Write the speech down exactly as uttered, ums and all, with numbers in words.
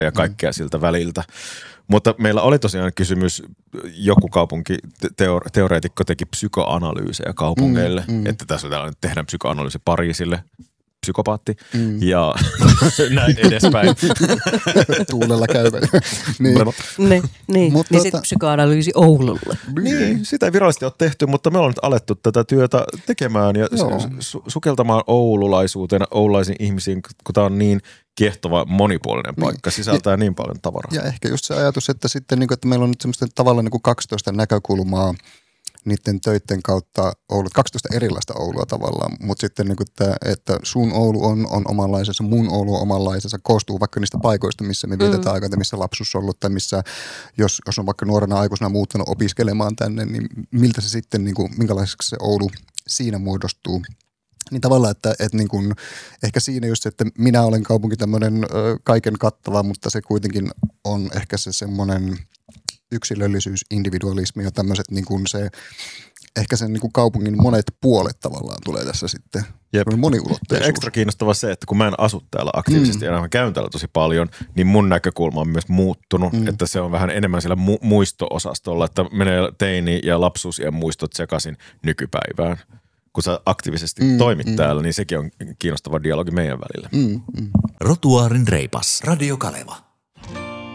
ja kaikkea mm. siltä väliltä. Mutta meillä oli tosiaan kysymys, joku kaupunki, teore- teoreetikko teki psykoanalyysejä kaupungeille, mm, mm. että tässä tehdään psykoanalyysi Pariisille, psykopaatti mm. ja näin edespäin. Tuulella käyvä. niin. Ne, niin, Mut niin tota... sitten psykoanalyysi Oululle. Niin, sitä ei virallisesti ole tehty, mutta me ollaan nyt alettu tätä työtä tekemään ja su- sukeltamaan oululaisuuteen, oululaisiin ihmisiin, kun tämä on niin kiehtova, monipuolinen paikka, niin. Sisältää ja, niin paljon tavaraa. Ja ehkä just se ajatus, että sitten niin kuin, että meillä on nyt semmoista tavallaan niin kuin kaksitoista näkökulmaa niiden töiden kautta Oulut, kaksitoista erilaista Oulua tavallaan, mutta sitten niin kuin tämä, että sun Oulu on, on omanlaisensa, mun Oulu on omanlaisensa, koostuu vaikka niistä paikoista, missä me vietetään mm. aikaa, missä lapsuus on ollut, tai missä, jos, jos on vaikka nuorena aikuisena muuttanut opiskelemaan tänne, niin miltä se sitten, niin kuin, minkälaiseksi se Oulu siinä muodostuu. Niin tavallaan, että, että niin kuin, ehkä siinä just, että minä olen kaupunki tämmöinen ö, kaiken kattava, mutta se kuitenkin on ehkä se semmoinen yksilöllisyys, individualismi ja tämmöiset niin kuin se, ehkä sen niin kuin kaupungin monet puolet tavallaan tulee tässä sitten. Moniulotteisuus. Ja ekstra kiinnostavaa se, että kun mä en asu täällä aktiivisesti mm. ja mä käyn täällä tosi paljon, niin mun näkökulma on myös muuttunut, mm. että se on vähän enemmän siellä mu- muisto-osastolla, että menee teini- ja lapsuusien muistot sekaisin nykypäivään. Kun sä aktiivisesti mm, toimit mm. täällä, niin sekin on kiinnostava dialogi meidän välillä. Mm, mm. Rotuaarin reipas. Radio Kaleva.